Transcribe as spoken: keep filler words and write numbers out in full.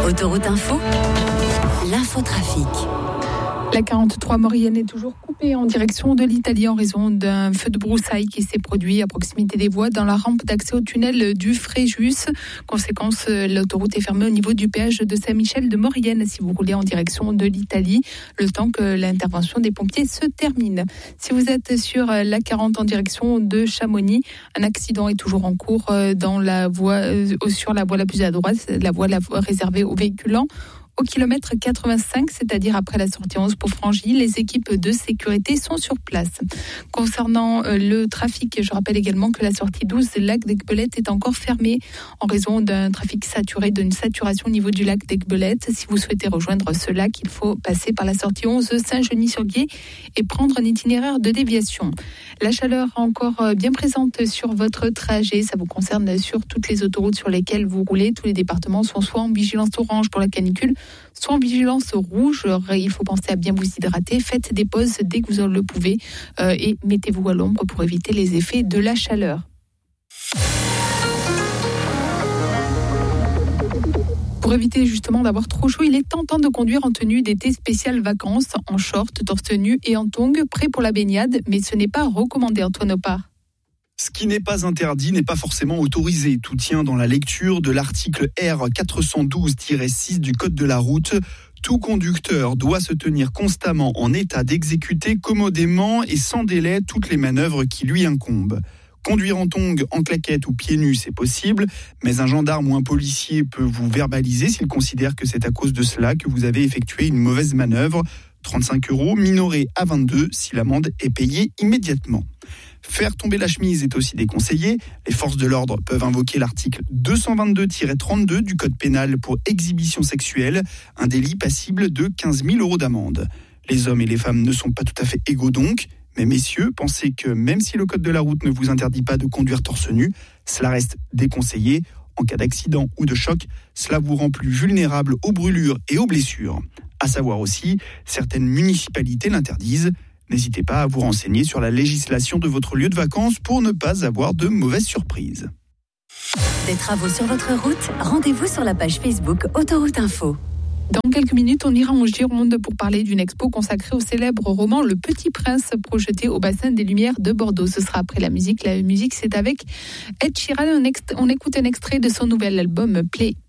Autoroute Info, l'infotrafic. La quarante-trois Maurienne est toujours coupée en direction de l'Italie en raison d'un feu de broussailles qui s'est produit à proximité des voies dans la rampe d'accès au tunnel du Fréjus. Conséquence, l'autoroute est fermée au niveau du péage de Saint-Michel de Maurienne si vous roulez en direction de l'Italie, le temps que l'intervention des pompiers se termine. Si vous êtes sur la quarante en direction de Chamonix, un accident est toujours en cours dans la voie, sur la voie la plus à droite, la voie, la voie réservée aux véhicules lents. Au kilomètre quatre-vingt-cinq, c'est-à-dire après la sortie onze pour Frangy, les équipes de sécurité sont sur place. Concernant le trafic, je rappelle également que la sortie douze du lac d'Aiguebelette est encore fermée en raison d'un trafic saturé, d'une saturation au niveau du lac d'Aiguebelette. Si vous souhaitez rejoindre ce lac, il faut passer par la sortie onze Saint-Genis-sur-Guiers et prendre un itinéraire de déviation. La chaleur encore bien présente sur votre trajet, ça vous concerne sur toutes les autoroutes sur lesquelles vous roulez. Tous les départements sont soit en vigilance orange pour la canicule, soit en vigilance rouge. Il faut penser à bien vous hydrater. Faites des pauses dès que vous le pouvez euh, et mettez-vous à l'ombre pour éviter les effets de la chaleur. Pour éviter justement d'avoir trop chaud, il est tentant de conduire en tenue d'été spéciale vacances, en short, torse nu et en tongs, prêt pour la baignade, mais ce n'est pas recommandé, Antoine Opar. Ce qui n'est pas interdit n'est pas forcément autorisé. Tout tient dans la lecture de l'article R quatre cent douze tiret six du Code de la route. Tout conducteur doit se tenir constamment en état d'exécuter commodément et sans délai toutes les manœuvres qui lui incombent. Conduire en tongs, en claquettes ou pieds nus, c'est possible, mais un gendarme ou un policier peut vous verbaliser s'il considère que c'est à cause de cela que vous avez effectué une mauvaise manœuvre. trente-cinq euros, minoré à vingt-deux si l'amende est payée immédiatement. Faire tomber la chemise est aussi déconseillé. Les forces de l'ordre peuvent invoquer l'article deux cent vingt-deux tiret trente-deux du Code pénal pour exhibition sexuelle, un délit passible de quinze mille euros d'amende. Les hommes et les femmes ne sont pas tout à fait égaux donc, mais messieurs, pensez que même si le Code de la route ne vous interdit pas de conduire torse nu, cela reste déconseillé. En cas d'accident ou de choc, cela vous rend plus vulnérable aux brûlures et aux blessures. À savoir aussi, certaines municipalités l'interdisent. N'hésitez pas à vous renseigner sur la législation de votre lieu de vacances pour ne pas avoir de mauvaises surprises. Des travaux sur votre route, rendez-vous sur la page Facebook Autoroute Info. Dans quelques minutes, on ira en Gironde pour parler d'une expo consacrée au célèbre roman Le Petit Prince, projeté au bassin des Lumières de Bordeaux. Ce sera après la musique. La musique, c'est avec Ed Sheeran. On écoute un extrait de son nouvel album Play.